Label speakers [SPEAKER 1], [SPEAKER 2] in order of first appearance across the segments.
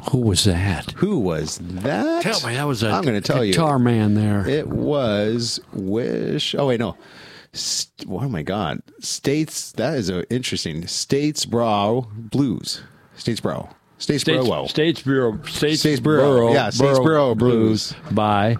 [SPEAKER 1] Who was that?
[SPEAKER 2] Who was that?
[SPEAKER 1] Tell me, that was a
[SPEAKER 2] I'm going to tell
[SPEAKER 1] guitar man there.
[SPEAKER 2] It was Wish. Oh, wait, no. Oh, my God. States. That is interesting. Statesboro Blues. Statesboro. Statesboro.
[SPEAKER 1] Statesboro.
[SPEAKER 2] Yeah, Statesboro Blues.
[SPEAKER 1] By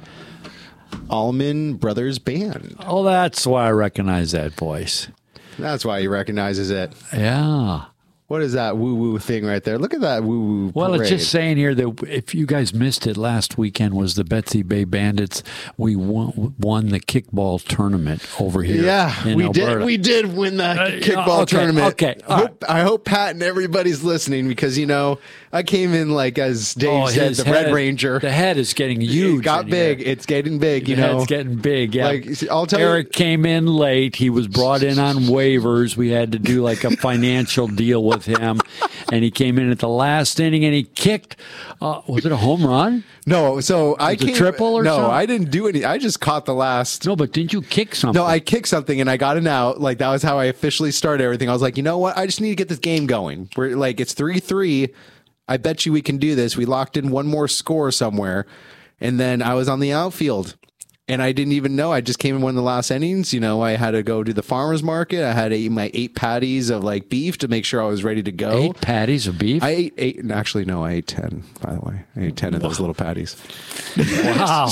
[SPEAKER 2] Allman Brothers Band.
[SPEAKER 1] Oh, that's why I recognize that voice.
[SPEAKER 2] That's why he recognizes it.
[SPEAKER 1] Yeah.
[SPEAKER 2] What is that woo-woo thing right there? Look at that woo-woo
[SPEAKER 1] Well,
[SPEAKER 2] parade.
[SPEAKER 1] it's just saying here that if you guys missed it, last weekend was the Betsy Bay Bandits. We won the kickball tournament over here.
[SPEAKER 2] Yeah,
[SPEAKER 1] in
[SPEAKER 2] we
[SPEAKER 1] Alberta.
[SPEAKER 2] did. We did win that kickball tournament.
[SPEAKER 1] Okay,
[SPEAKER 2] I hope Pat and everybody's listening because I came in like as Dave said, the Red Ranger.
[SPEAKER 1] The head is getting huge.
[SPEAKER 2] It got big.
[SPEAKER 1] Here.
[SPEAKER 2] It's getting big.
[SPEAKER 1] It's getting big. Yeah.
[SPEAKER 2] Like, I'll tell
[SPEAKER 1] Eric came in late. He was brought in on waivers. We had to do like a financial deal with him. And he came in at the last inning and he kicked. Was it a home run?
[SPEAKER 2] No, so I came.
[SPEAKER 1] A triple or
[SPEAKER 2] no,
[SPEAKER 1] something?
[SPEAKER 2] I didn't do any. I just caught the last.
[SPEAKER 1] No, but didn't you kick something?
[SPEAKER 2] No, I kicked something and I got an out. Like that was how I officially started everything. I was like, you know what? I just need to get this game going. We're like, it's 3-3. I bet you we can do this. We locked in one more score somewhere, and then I was on the outfield. And I didn't even know. I just came in one of the last innings. I had to go to the farmer's market. I had to eat my 8 patties of like beef to make sure I was ready to go.
[SPEAKER 1] 8 patties of beef?
[SPEAKER 2] I ate 8. Actually, no, I ate 10, by the way. I ate 10 of those little patties.
[SPEAKER 1] Wow.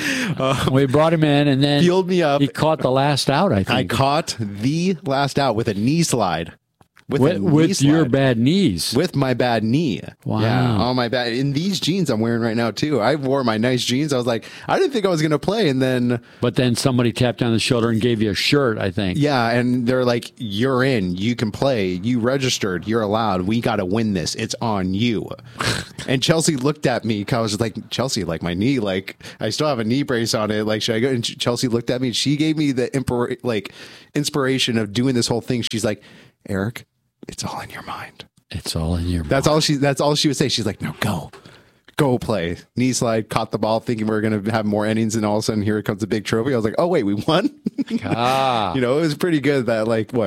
[SPEAKER 1] We brought him in and then
[SPEAKER 2] Fueled me up.
[SPEAKER 1] He caught the last out, I think.
[SPEAKER 2] I caught the last out with a knee slide.
[SPEAKER 1] With your bad knees.
[SPEAKER 2] With my bad knee.
[SPEAKER 1] Wow.
[SPEAKER 2] Yeah, on my bad. In these jeans I'm wearing right now, too. I wore my nice jeans. I was like, I didn't think I was going to play. And then.
[SPEAKER 1] But then somebody tapped on the shoulder and gave you a shirt, I think.
[SPEAKER 2] Yeah. And they're like, you're in. You can play. You registered. You're allowed. We got to win this. It's on you. And Chelsea looked at me. I was just like, Chelsea, like my knee, like I still have a knee brace on it. Like, should I go? And Chelsea looked at me. She gave me the inspiration of doing this whole thing. She's like, Eric, it's all in your mind.
[SPEAKER 1] It's all in your mind.
[SPEAKER 2] That's all she would say. She's like, no, go play. Knee slide, caught the ball, thinking we are going to have more innings, and all of a sudden here comes a big trophy. I was like, oh wait, we won. It was pretty good. That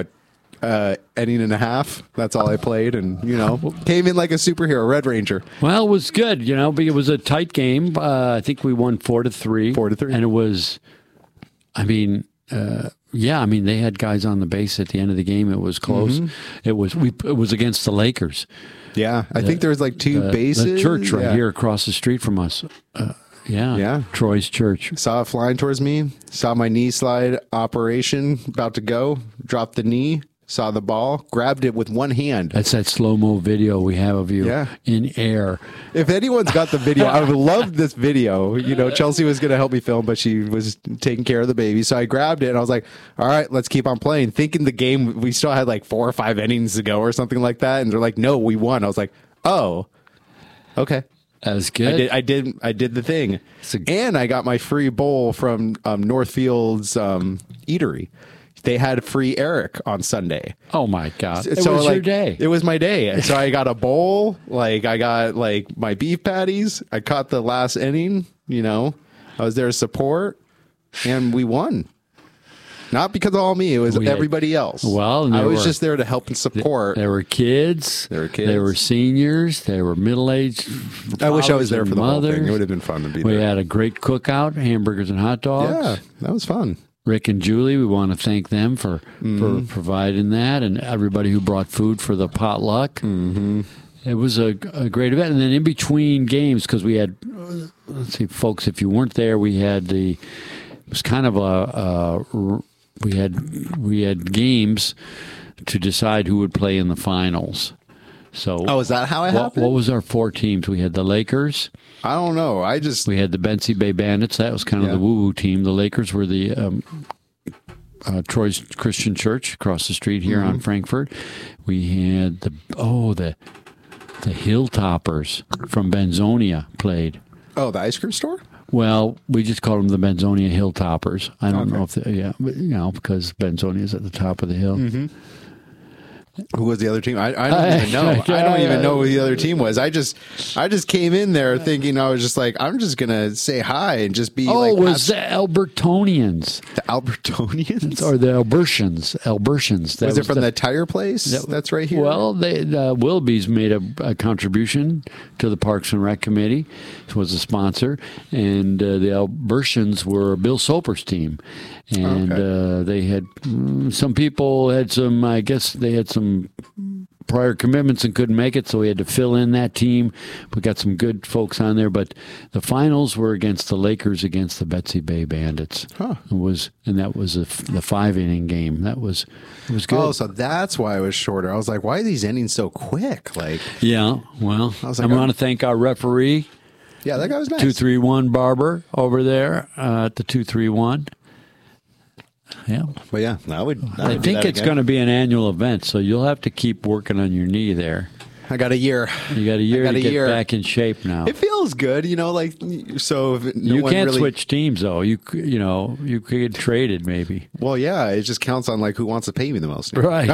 [SPEAKER 2] inning and a half. That's all I played, and came in like a superhero, Red Ranger.
[SPEAKER 1] Well, it was good, but it was a tight game. I think we won 4-3. 4-3, and it was. They had guys on the base at the end of the game. It was close. Mm-hmm. It was against the Lakers.
[SPEAKER 2] Yeah, I think there was like 2 bases.
[SPEAKER 1] The church here across the street from us. Troy's church.
[SPEAKER 2] Saw it flying towards me. Saw my knee slide operation about to go. Dropped the knee. Saw the ball, grabbed it with one hand.
[SPEAKER 1] That's that slow-mo video we have of you in air.
[SPEAKER 2] If anyone's got the video, I would love this video. Chelsea was going to help me film, but she was taking care of the baby. So I grabbed it, and I was like, all right, let's keep on playing. Thinking the game, we still had like 4 or 5 innings to go or something like that. And they're like, no, we won. I was like, oh, okay.
[SPEAKER 1] That was good.
[SPEAKER 2] I did the thing. And I got my free bowl from Northfield's eatery. They had free Eric on Sunday.
[SPEAKER 1] Oh my God. It was your day.
[SPEAKER 2] It was my day. So I got a bowl, I got my beef patties. I caught the last inning, I was there to support, and we won. Not because of all me, it was everybody else.
[SPEAKER 1] Well,
[SPEAKER 2] I was just there to help and support.
[SPEAKER 1] There were kids. There were seniors. There were middle-aged.
[SPEAKER 2] I wish I was there for the
[SPEAKER 1] mothers.
[SPEAKER 2] whole thing. It would have been fun to be there.
[SPEAKER 1] We had a great cookout, hamburgers and hot dogs.
[SPEAKER 2] Yeah, that was fun.
[SPEAKER 1] Rick and Julie, we want to thank them for providing that, and everybody who brought food for the potluck. Mm-hmm. It was a great event. And then in between games, because we had, let's see, folks, if you weren't there, it was kind of we had games to decide who would play in the finals. So,
[SPEAKER 2] is that how it happened?
[SPEAKER 1] What was our 4 teams? We had the Lakers.
[SPEAKER 2] I don't know. We
[SPEAKER 1] had the Betsy Bay Bandits. That was kind of the woo-woo team. The Lakers were the Troy's Christian Church across the street here on Frankfurt. We had the Hilltoppers from Benzonia played.
[SPEAKER 2] Oh, the ice cream store?
[SPEAKER 1] Well, we just called them the Benzonia Hilltoppers. I don't know if because Benzonia is at the top of the hill. Mm-hmm.
[SPEAKER 2] Who was the other team? I don't even know. I don't even know who the other team was. I just came in there thinking I was just like, I'm just gonna say hi and just be.
[SPEAKER 1] Oh, it was the Albertonians.
[SPEAKER 2] The Albertonians
[SPEAKER 1] or the Albertians? Albertians.
[SPEAKER 2] Was it from the tire place? That's right here.
[SPEAKER 1] Well, Wilby's made a contribution to the Parks and Rec Committee. It was a sponsor, and the Albertians were Bill Soper's team, and they had some people had some. I guess they had some prior commitments and couldn't make it, so we had to fill in that team. We got some good folks on there, but the finals were against the Lakers against the Betsy Bay Bandits.
[SPEAKER 2] Huh.
[SPEAKER 1] That was the 5-inning game. It was good.
[SPEAKER 2] Oh, so that's why it was shorter. I was like, why are these endings so quick? Like,
[SPEAKER 1] yeah. Well, I want to thank our referee.
[SPEAKER 2] Yeah, that guy was nice.
[SPEAKER 1] 231 Barber over there at the 231. Yeah,
[SPEAKER 2] but yeah,
[SPEAKER 1] I think it's going to be an annual event, so you'll have to keep working on your knee there.
[SPEAKER 2] I got a year.
[SPEAKER 1] You got a year to get back in shape now.
[SPEAKER 2] It feels good, like so. If
[SPEAKER 1] you can't switch teams though. You could get traded maybe.
[SPEAKER 2] Well, yeah, it just counts on like who wants to pay me the most,
[SPEAKER 1] right?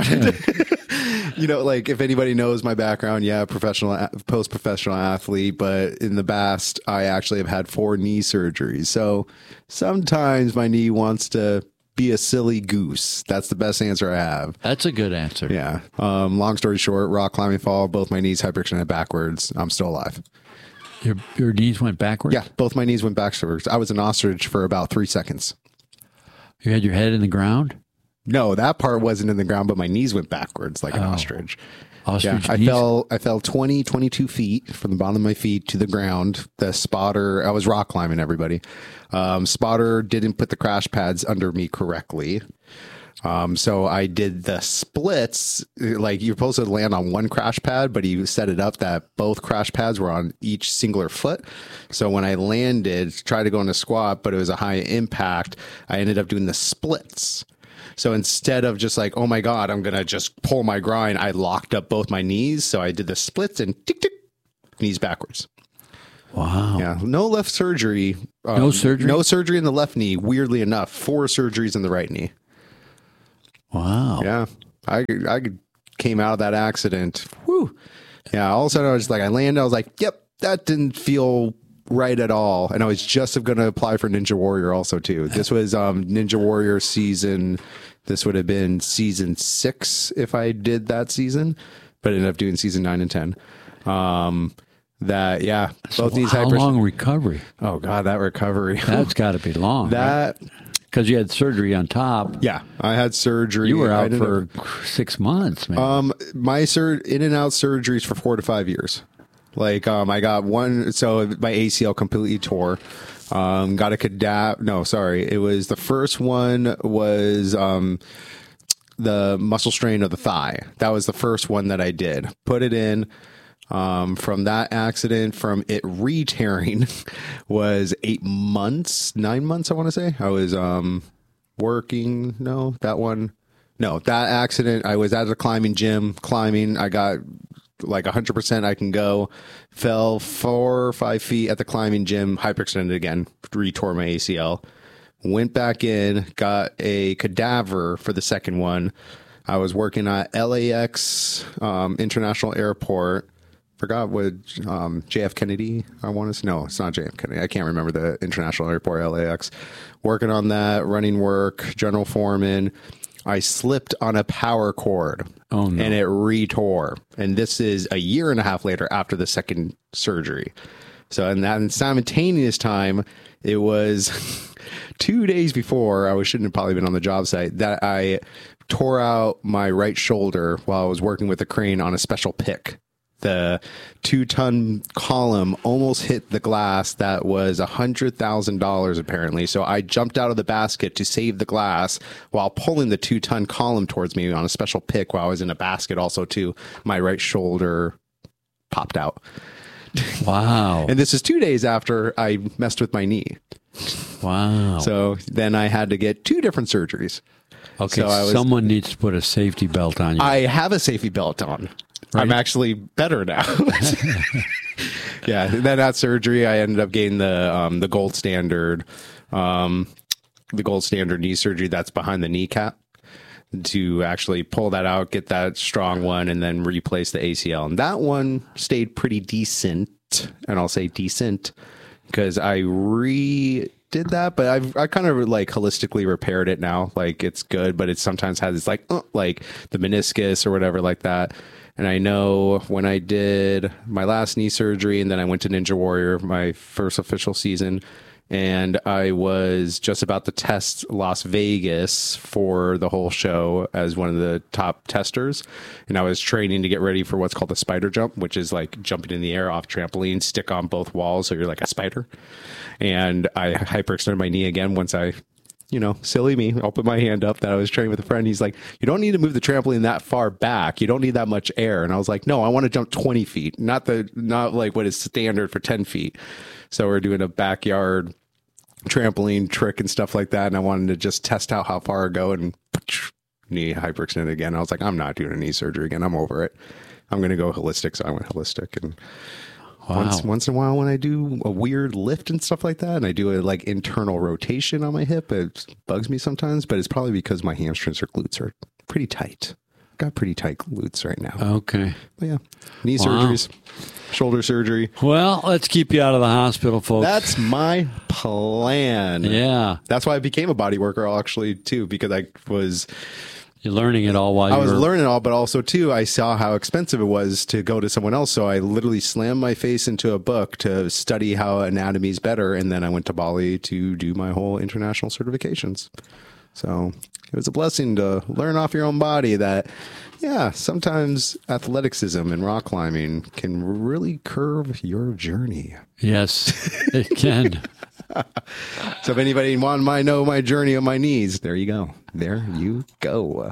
[SPEAKER 2] Like if anybody knows my background, post-professional athlete, but in the past, I actually have had 4 knee surgeries. So sometimes my knee wants to be a silly goose. That's the best answer I have.
[SPEAKER 1] That's a good answer.
[SPEAKER 2] Yeah. Long story short, rock climbing fall, both my knees hyperextended backwards. I'm still alive.
[SPEAKER 1] Your knees went backwards?
[SPEAKER 2] Yeah, both my knees went backwards. I was an ostrich for about 3 seconds.
[SPEAKER 1] You had your head in the ground?
[SPEAKER 2] No, that part wasn't in the ground, but my knees went backwards like an ostrich.
[SPEAKER 1] Ostrich
[SPEAKER 2] knees? I fell 22 feet from the bottom of my feet to the ground. The spotter, I was rock climbing, everybody. Spotter didn't put the crash pads under me correctly. So I did the splits, like you're supposed to land on one crash pad, but he set it up that both crash pads were on each singular foot. So when I landed, tried to go into squat, but it was a high impact, I ended up doing the splits. So instead of just like, oh my God, I'm going to just pull my groin, I locked up both my knees. So I did the splits and tick, tick, knees backwards.
[SPEAKER 1] Wow.
[SPEAKER 2] Yeah. No left surgery.
[SPEAKER 1] No surgery?
[SPEAKER 2] No surgery in the left knee, weirdly enough. 4 surgeries in the right knee.
[SPEAKER 1] Wow.
[SPEAKER 2] Yeah. I came out of that accident. Whew. Yeah. All of a sudden I was like, I landed. I was like, yep, that didn't feel right at all. And I was just going to apply for Ninja Warrior also too. This was Ninja Warrior season. This would have been season 6 if I did that season, but I ended up doing season 9 and 10. Both these
[SPEAKER 1] how long recovery?
[SPEAKER 2] Oh God, that recovery.
[SPEAKER 1] That's got to be long. Because you had surgery on top.
[SPEAKER 2] Yeah, I had surgery.
[SPEAKER 1] You were out for 6 months, man.
[SPEAKER 2] My in and out surgeries for 4 to 5 years. Like I got one, so my ACL completely tore. Got a cadaver. No, sorry, it was the first one was the muscle strain of the thigh. That was the first one that I did. Put it in. From that accident, from it re-tearing was 8 months, 9 months, I want to say. I was working. That accident, I was at a climbing gym, climbing. I got like 100% I can go. Fell 4 or 5 feet at the climbing gym, hyperextended again, re-tore my ACL. Went back in, got a cadaver for the second one. I was working at LAX International Airport. Forgot what JF Kennedy, I want to say. No, it's not JF Kennedy. I can't remember the International Airport, LAX. Working on that, running work, general foreman. I slipped on a power cord.
[SPEAKER 1] Oh, no.
[SPEAKER 2] And it re-tore. And this is a year and a half later after the second surgery. So in that simultaneous time, it was 2 days before, I shouldn't have probably been on the job site, that I tore out my right shoulder while I was working with a crane on a special pick. The 2-ton column almost hit the glass. That was $100,000 apparently. So I jumped out of the basket to save the glass while pulling the 2-ton column towards me on a special pick while I was in a basket also too. My right shoulder popped out.
[SPEAKER 1] Wow.
[SPEAKER 2] And this is 2 days after I messed with my knee.
[SPEAKER 1] Wow.
[SPEAKER 2] So then I had to get 2 different surgeries.
[SPEAKER 1] Okay, so someone needs to put a safety belt on you.
[SPEAKER 2] I have a safety belt on. Right? I'm actually better now. Yeah. Then that surgery, I ended up getting the gold standard knee surgery that's behind the kneecap. to actually pull that out, get that strong one, and then replace the ACL. And that one stayed pretty decent, and I'll say decent because I redid that, but I kind of like holistically repaired it now. Like it's good, but it sometimes has this like the meniscus or whatever like that. And I know when I did my last knee surgery and then I went to Ninja Warrior, my first official season, and I was just about to test Las Vegas for the whole show as one of the top testers. And I was training to get ready for what's called a spider jump, which is like jumping in the air off trampoline, stick on both walls. So you're like a spider. And I hyperextended my knee again once I, silly me, I'll put my hand up that I was training with a friend. He's like, you don't need to move the trampoline that far back. You don't need that much air. And I was like, no, I want to jump 20 feet, not like what is standard for 10 feet. So we're doing a backyard trampoline trick and stuff like that. And I wanted to just test out how far I go, and knee hyperextended again. I was like, I'm not doing a knee surgery again. I'm over it. I'm going to go holistic. So I went holistic. And once in a while when I do a weird lift and stuff like that, and I do a like internal rotation on my hip, it bugs me sometimes, but it's probably because my hamstrings or glutes are pretty tight. Got pretty tight glutes right now.
[SPEAKER 1] Okay.
[SPEAKER 2] But yeah, knee surgeries, shoulder surgery.
[SPEAKER 1] Well, let's keep you out of the hospital, folks.
[SPEAKER 2] That's my plan.
[SPEAKER 1] Yeah.
[SPEAKER 2] That's why I became a body worker actually too, because
[SPEAKER 1] you're learning it all while
[SPEAKER 2] I was learning it all, but also too, I saw how expensive it was to go to someone else. So I literally slammed my face into a book to study how anatomy is better. And then I went to Bali to do my whole international certifications. So it was a blessing to learn off your own body that, yeah, sometimes athleticism and rock climbing can really curve your journey.
[SPEAKER 1] Yes, it can.
[SPEAKER 2] So if anybody want to know my journey on my knees, there you go. There you go.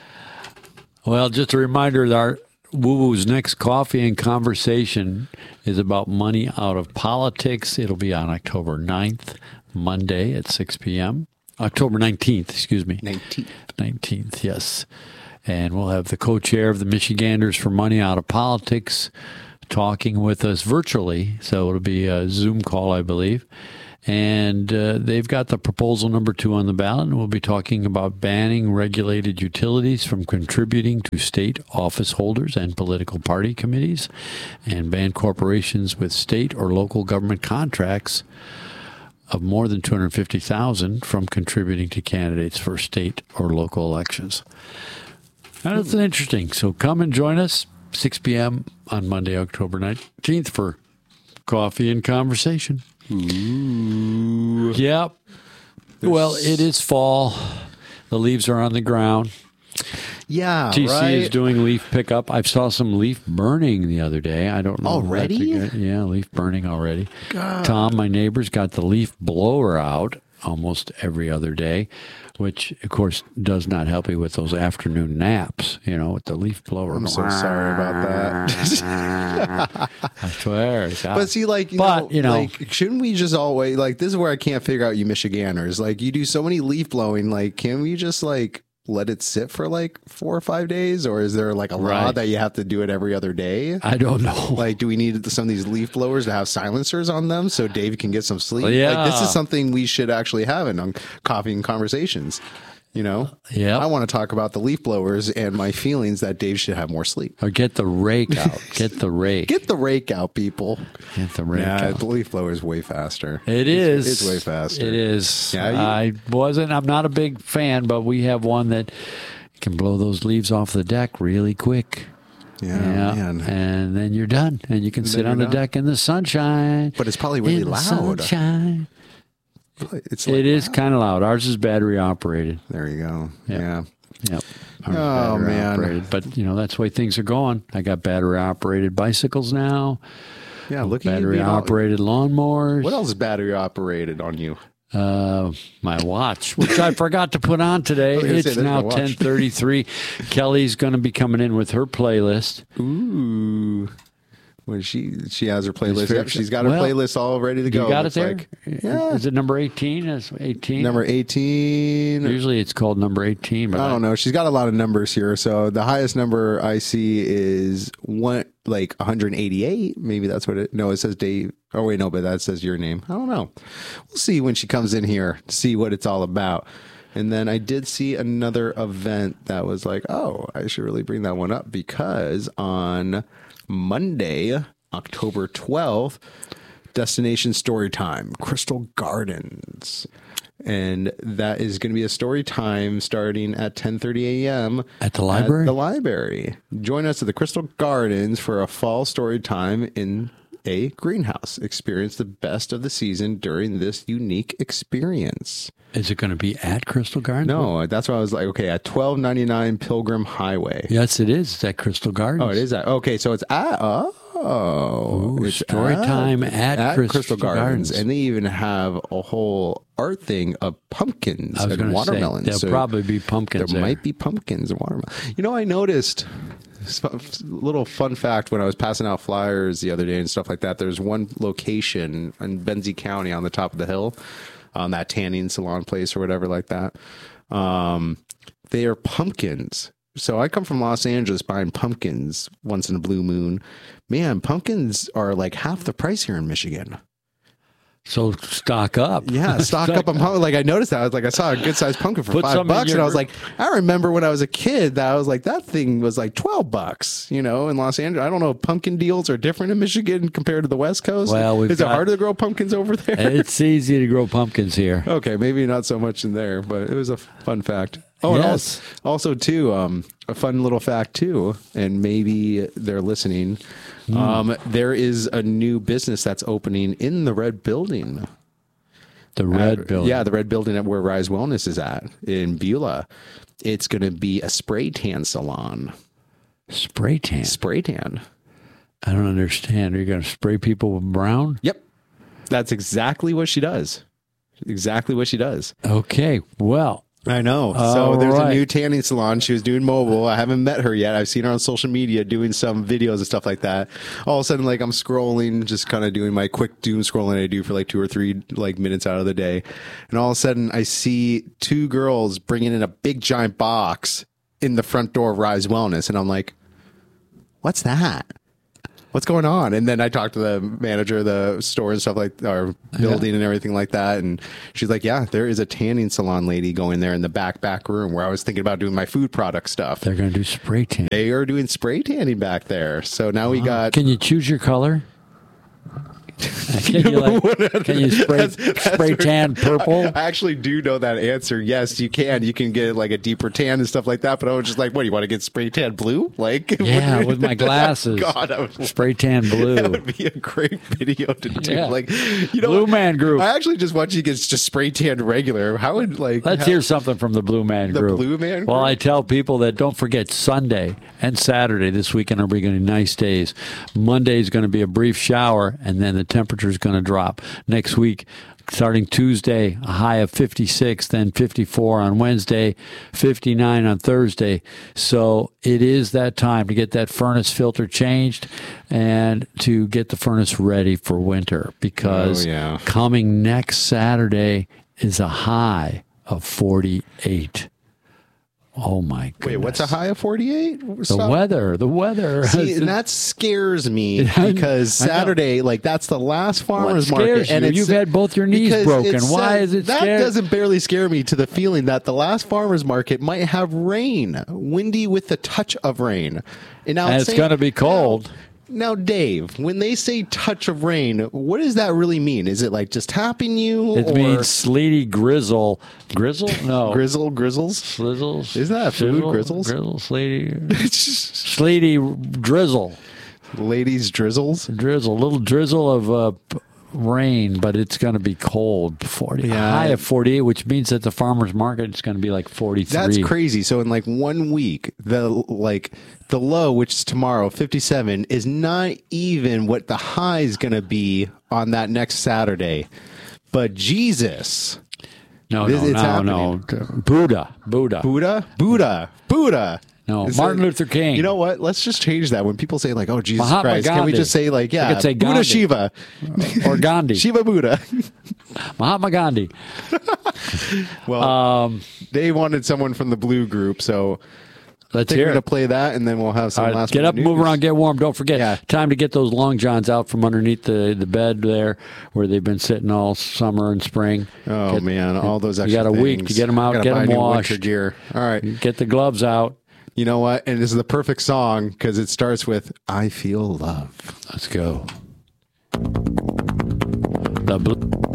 [SPEAKER 1] Well, just a reminder that our Woo-Woo's next Coffee and Conversation is about money out of politics. It'll be on October 9th, Monday at 6 p.m. October 19th, excuse me. 19th, yes. And we'll have the co-chair of the Michiganders for Money Out of Politics talking with us virtually. So it'll be a Zoom call, I believe. And they've got the proposal number 2 on the ballot, and we'll be talking about banning regulated utilities from contributing to state office holders and political party committees, and ban corporations with state or local government contracts of more than $250,000 from contributing to candidates for state or local elections. That's interesting. So come and join us 6 p.m. on Monday, October 19th for Coffee and Conversation.
[SPEAKER 2] Ooh.
[SPEAKER 1] Yep. Well, it is fall. The leaves are on the ground.
[SPEAKER 2] Yeah,
[SPEAKER 1] TC is doing leaf pickup. I saw some leaf burning the other day. I don't know.
[SPEAKER 2] Already?
[SPEAKER 1] Yeah, leaf burning already.
[SPEAKER 2] God.
[SPEAKER 1] Tom, my neighbor's got the leaf blower out almost every other day, which, of course, does not help you with those afternoon naps, with the leaf blower.
[SPEAKER 2] I'm so sorry about that.
[SPEAKER 1] I swear.
[SPEAKER 2] But see, shouldn't we just always, this is where I can't figure out you Michiganders. You do so many leaf blowing, can we just, let it sit for 4 or 5 days, or is there a law that you have to do it every other day?
[SPEAKER 1] I don't know.
[SPEAKER 2] Do we need some of these leaf blowers to have silencers on them so Dave can get some sleep?
[SPEAKER 1] Yeah.
[SPEAKER 2] This is something we should actually have on Coffee and Conversations.
[SPEAKER 1] Yeah.
[SPEAKER 2] I want to talk about the leaf blowers and my feelings that Dave should have more sleep.
[SPEAKER 1] Or get the rake out. Get the rake.
[SPEAKER 2] Get the rake out, people.
[SPEAKER 1] Get the rake out.
[SPEAKER 2] The leaf blower is way faster.
[SPEAKER 1] It's
[SPEAKER 2] way faster.
[SPEAKER 1] It is.
[SPEAKER 2] Yeah,
[SPEAKER 1] I'm not a big fan, but we have one that can blow those leaves off the deck really quick.
[SPEAKER 2] Yeah, man.
[SPEAKER 1] And then you're done. And you can sit on the deck in the sunshine.
[SPEAKER 2] But it's probably really loud.
[SPEAKER 1] Sunshine.
[SPEAKER 2] It
[SPEAKER 1] is kind of loud. Ours is battery operated.
[SPEAKER 2] There you go. Yeah.
[SPEAKER 1] Yep.
[SPEAKER 2] Oh, man.
[SPEAKER 1] Operated. But, that's the way things are going. I got battery operated bicycles now.
[SPEAKER 2] Yeah, look at
[SPEAKER 1] battery operated lawnmowers.
[SPEAKER 2] What else is battery operated on you?
[SPEAKER 1] My watch, which I forgot to put on today. It's now 10:33. Kelly's going to be coming in with her playlist.
[SPEAKER 2] Ooh. When she has her playlist. Yep, she's got her playlist all ready to go.
[SPEAKER 1] You got it there?
[SPEAKER 2] Yeah.
[SPEAKER 1] Is it number 18? Is 18?
[SPEAKER 2] Number 18.
[SPEAKER 1] Usually it's called number 18. But
[SPEAKER 2] I don't know. She's got a lot of numbers here. So the highest number I see is 188. Maybe that's what it. No, it says Dave. Oh wait, no, but that says your name. I don't know. We'll see when she comes in here to see what it's all about. And then I did see another event that was like, oh, I should really bring that one up because on Monday, October 12th, Destination Storytime, Crystal Gardens. And that is going to be a story time starting at 10:30 a.m.
[SPEAKER 1] At the library?
[SPEAKER 2] At the library. Join us at the Crystal Gardens for a fall story time in a greenhouse. Experience the best of the season during this unique experience.
[SPEAKER 1] Is it going to be at Crystal Gardens?
[SPEAKER 2] No, that's why I was like, okay, at 1299 Pilgrim Highway.
[SPEAKER 1] Yes, it is. It's at Crystal Gardens.
[SPEAKER 2] Oh, it is at, okay, so it's at, it's
[SPEAKER 1] story time at Crystal Gardens.
[SPEAKER 2] And they even have a whole art thing of pumpkins
[SPEAKER 1] I was
[SPEAKER 2] and watermelons.
[SPEAKER 1] There'll probably be pumpkins
[SPEAKER 2] there. Might be pumpkins and watermelon. You know, I noticed a little fun fact when I was passing out flyers the other day and stuff like that. There's one location in Benzie County on the top of the hill, on that tanning salon place or whatever like that. They are pumpkins. So I come from Los Angeles buying pumpkins once in a blue moon. Man, pumpkins are like half the price here in Michigan.
[SPEAKER 1] So stock up.
[SPEAKER 2] Yeah, stock up on pumpkin. Like I noticed that. I was like, I saw a good sized pumpkin for $5, and I was like, I remember when I was a kid that I was like, that thing was like $12, you know, in Los Angeles. I don't know if pumpkin deals are different in Michigan compared to the West Coast.
[SPEAKER 1] Well,
[SPEAKER 2] is it harder to grow pumpkins over there?
[SPEAKER 1] It's easy to grow pumpkins here.
[SPEAKER 2] Okay, maybe not so much in there, but it was a fun fact. Oh,
[SPEAKER 1] yes.
[SPEAKER 2] And also too, a fun little fact too, and maybe they're listening. There is a new business that's opening in the Red Building.
[SPEAKER 1] The Red Building.
[SPEAKER 2] Yeah, the Red Building at where Rise Wellness is at in Beulah. It's going to be a spray tan salon.
[SPEAKER 1] Spray tan?
[SPEAKER 2] Spray tan.
[SPEAKER 1] I don't understand. Are you going to spray people with brown?
[SPEAKER 2] Yep. That's exactly what she does. Exactly what she does.
[SPEAKER 1] Okay, well.
[SPEAKER 2] I know. So there's a new tanning salon. She was doing mobile. I haven't met her yet. I've seen her on social media doing some videos and stuff like that. All of a sudden, like I'm scrolling, just kind of doing my quick doom scrolling I do for like 2 or 3 like minutes out of the day. And all of a sudden I see 2 girls bringing in a big giant box in the front door of Rise Wellness. And I'm like, what's that? What's going on? And then I talked to the manager of the store and stuff like our building and everything like that. And she's like, yeah, there is a tanning salon lady going there in the back room where I was thinking about doing my food product stuff.
[SPEAKER 1] They're going to do spray tan.
[SPEAKER 2] They are doing spray tanning back there. So now we got.
[SPEAKER 1] Can you choose your color? Can you spray tan purple?
[SPEAKER 2] I actually do know that answer. Yes, you can. You can get like a deeper tan and stuff like that. But I was just like, what, do you want to get spray tan blue? Like,
[SPEAKER 1] yeah, with my glasses.
[SPEAKER 2] God,
[SPEAKER 1] spray tan blue.
[SPEAKER 2] That would be a great video to do.
[SPEAKER 1] Yeah.
[SPEAKER 2] Like, you know,
[SPEAKER 1] Blue Man Group.
[SPEAKER 2] I actually just want you to get just spray tan regular. How would like?
[SPEAKER 1] Let's hear something from the Blue Man Group.
[SPEAKER 2] The Blue Man Group.
[SPEAKER 1] Well, I tell people that don't forget Sunday and Saturday this weekend are going to be nice days. Monday is going to be a brief shower, and then the temperature is going to drop. Next week, starting Tuesday, a high of 56, then 54 on Wednesday, 59 on Thursday. So it is that time to get that furnace filter changed and to get the furnace ready for winter, because coming next Saturday is a high of 48. Oh my goodness.
[SPEAKER 2] Wait, what's a high of 48?
[SPEAKER 1] The weather.
[SPEAKER 2] See, and that scares me because Saturday, like that's the last farmer's market.
[SPEAKER 1] And you've had both your knees broken. Why is it
[SPEAKER 2] that doesn't barely scare me to the feeling that the last farmer's market might have rain, windy with a touch of rain. And now
[SPEAKER 1] it's going to be cold.
[SPEAKER 2] Now, Dave, when they say touch of rain, what does that really mean? Is it like just tapping you?
[SPEAKER 1] It means sleety grizzle. Grizzle? No.
[SPEAKER 2] Grizzles?
[SPEAKER 1] Slizzles?
[SPEAKER 2] Isn't that a food? Grizzles?
[SPEAKER 1] Grizzle, sleety. Sleety drizzle.
[SPEAKER 2] Ladies drizzles?
[SPEAKER 1] Drizzle. Little drizzle of rain, but it's going to be cold. 40. High of 48, which means that the farmer's market is going to be like 43.
[SPEAKER 2] That's crazy. So in like 1 week, the low, which is tomorrow, 57, is not even what the high is going to be on that next Saturday. But Jesus.
[SPEAKER 1] No. Buddha. No, Martin Luther King.
[SPEAKER 2] You know what? Let's just change that. When people say like, "Oh, Jesus
[SPEAKER 1] Mahatma
[SPEAKER 2] Christ,"
[SPEAKER 1] Gandhi.
[SPEAKER 2] can we just say like, "Yeah,
[SPEAKER 1] say
[SPEAKER 2] Buddha
[SPEAKER 1] Gandhi.
[SPEAKER 2] Shiva
[SPEAKER 1] or Gandhi,
[SPEAKER 2] Shiva Buddha."
[SPEAKER 1] Mahatma Gandhi.
[SPEAKER 2] Well, they wanted someone from the Blue Group, so
[SPEAKER 1] Let's
[SPEAKER 2] think
[SPEAKER 1] hear
[SPEAKER 2] we're
[SPEAKER 1] it.
[SPEAKER 2] gonna play that, and then we'll have some
[SPEAKER 1] All right,
[SPEAKER 2] last.
[SPEAKER 1] get up,
[SPEAKER 2] minute
[SPEAKER 1] move
[SPEAKER 2] news.
[SPEAKER 1] around, get warm. Don't forget,
[SPEAKER 2] Yeah.
[SPEAKER 1] time to get those long johns out from underneath the bed there, where they've been sitting all summer and spring.
[SPEAKER 2] Oh man, all those extra.
[SPEAKER 1] You got a week to
[SPEAKER 2] things.
[SPEAKER 1] get them out,
[SPEAKER 2] Gotta
[SPEAKER 1] get
[SPEAKER 2] buy
[SPEAKER 1] them
[SPEAKER 2] new
[SPEAKER 1] washed.
[SPEAKER 2] winter gear. All right,
[SPEAKER 1] Get the gloves out.
[SPEAKER 2] you know what? And this is the perfect song because it starts with "I Feel Love."
[SPEAKER 1] Let's go. The blue.